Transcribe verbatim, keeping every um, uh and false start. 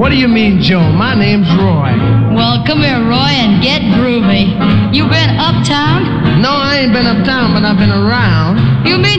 What do you mean, Joe? My name's Roy. Well, come here, Roy, and get groovy. You been uptown? No, I ain't been uptown, but I've been around. You been